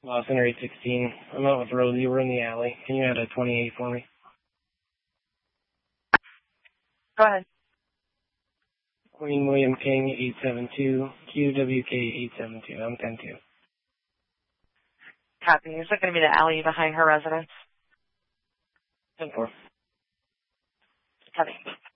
Law Center 816. I'm out with Rosie. We're in the alley. Can you add a 28 for me? Go ahead. Queen William King 872. QWK 872. I'm 10-2. Copy. Is that going to be the alley behind her residence? 10-4. Copy.